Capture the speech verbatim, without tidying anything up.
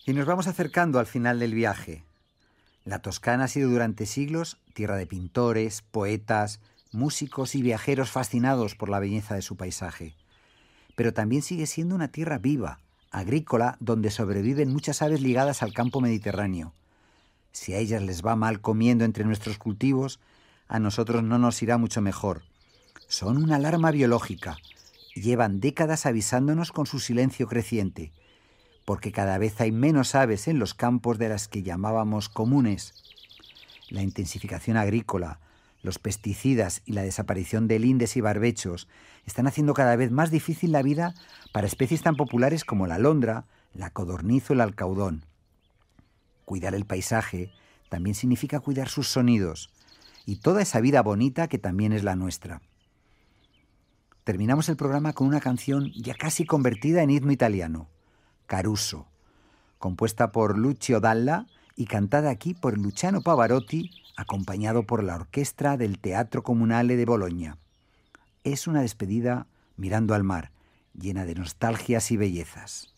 Y nos vamos acercando al final del viaje. La Toscana ha sido durante siglos tierra de pintores, poetas, músicos y viajeros fascinados por la belleza de su paisaje. Pero también sigue siendo una tierra viva, agrícola, donde sobreviven muchas aves ligadas al campo mediterráneo. Si a ellas les va mal comiendo entre nuestros cultivos, a nosotros no nos irá mucho mejor. Son una alarma biológica y llevan décadas avisándonos con su silencio creciente, porque cada vez hay menos aves en los campos de las que llamábamos comunes. La intensificación agrícola, los pesticidas y la desaparición de lindes y barbechos están haciendo cada vez más difícil la vida para especies tan populares como la alondra, la codorniz o el alcaudón. Cuidar el paisaje también significa cuidar sus sonidos y toda esa vida bonita que también es la nuestra. Terminamos el programa con una canción ya casi convertida en himno italiano, Caruso, compuesta por Lucio Dalla y cantada aquí por Luciano Pavarotti, acompañado por la orquesta del Teatro Comunale de Bologna. Es una despedida mirando al mar, llena de nostalgias y bellezas.